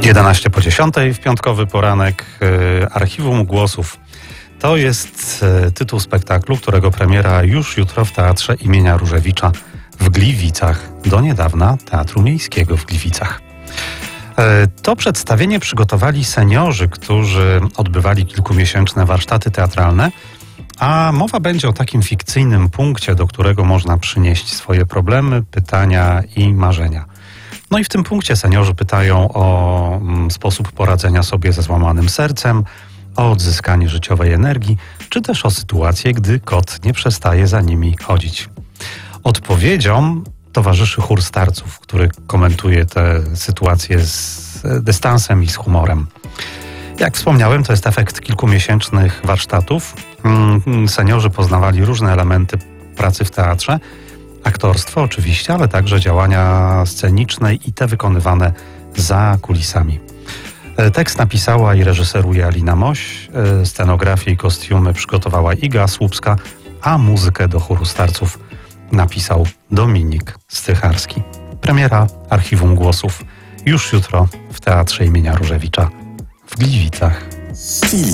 11 po 10 w piątkowy poranek Archiwum Głosów. To jest tytuł spektaklu, którego premiera już jutro w Teatrze imienia Różewicza w Gliwicach. Do niedawna Teatru Miejskiego w Gliwicach. To przedstawienie przygotowali seniorzy, którzy odbywali kilkumiesięczne warsztaty teatralne, a mowa będzie o takim fikcyjnym punkcie, do którego można przynieść swoje problemy, pytania i marzenia. No i w tym punkcie seniorzy pytają o sposób poradzenia sobie ze złamanym sercem, o odzyskanie życiowej energii, czy też o sytuację, gdy kot nie przestaje za nimi chodzić. Odpowiedziom towarzyszy chór starców, który komentuje tę sytuację z dystansem i z humorem. Jak wspomniałem, to jest efekt kilkumiesięcznych warsztatów. Seniorzy poznawali różne elementy pracy w teatrze, aktorstwo oczywiście, ale także działania sceniczne i te wykonywane za kulisami. Tekst napisała i reżyseruje Alina Moś, scenografię i kostiumy przygotowała Iga Słupska, a muzykę do chóru starców napisał Dominik Stycharski. Premiera Archiwum Głosów już jutro w Teatrze imienia Różewicza w Gliwicach. Filip.